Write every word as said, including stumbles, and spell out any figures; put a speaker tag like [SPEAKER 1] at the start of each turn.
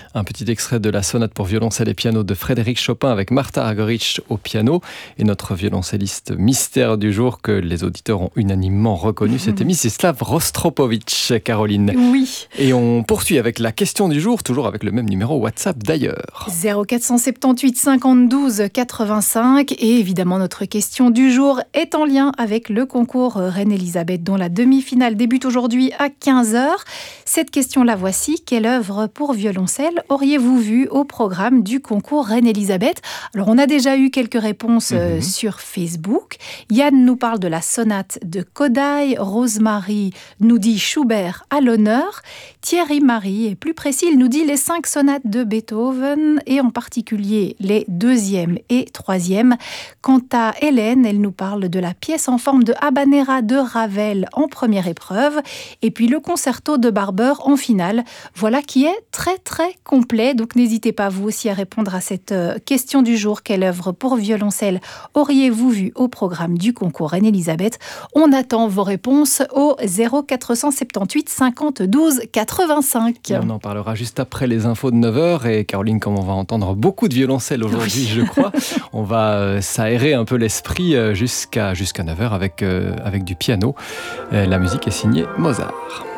[SPEAKER 1] Un petit extrait de la sonate pour violoncelle et piano de Frédéric Chopin avec Martha Argerich au piano. Et notre violoncelliste mystère du jour que les auditeurs ont unanimement reconnu, mmh. c'était Mstislav Rostropovitch, Caroline.
[SPEAKER 2] Oui.
[SPEAKER 1] Et on poursuit avec la question du jour, toujours avec le même numéro WhatsApp d'ailleurs.
[SPEAKER 2] zéro quatre cent soixante-dix-huit cinquante-douze quatre-vingt-cinq. Et évidemment, notre question du jour est en lien avec le concours Reine-Elisabeth, dont la demi-finale débute aujourd'hui à quinze heures. Cette question la voici. Quelle œuvre pour violoncelle auriez-vous vu au programme du concours Reine-Elisabeth ? Alors, on a déjà eu quelques réponses mmh. sur Facebook. Yann nous parle de la sonate de Kodály. Rosemary nous dit Schubert à l'honneur. Thierry Marie est plus précis, il nous dit les cinq sonates de Beethoven et en particulier les deuxième et troisième. Quant à Hélène, elle nous parle de la pièce en forme de habanera de Ravel en première épreuve et puis le concerto de Barber en finale. Voilà qui est très très complet. Donc n'hésitez pas vous aussi à répondre à cette question du jour. Quelle œuvre pour violoncelle auriez-vous vu au programme du concours Reine-Elisabeth ? On attend vos réponses au zéro quatre cent soixante-dix-huit cinquante-douze quatre-vingt-cinq.
[SPEAKER 1] Et on en parlera juste après les infos de neuf heures. Et Caroline, comme on va entendre beaucoup de violoncelle aujourd'hui, oui. je crois, on va euh, s'aérer un peu l'esprit jusqu'à, jusqu'à neuf heures avec, euh, avec du piano. Euh, la musique est signée Mozart.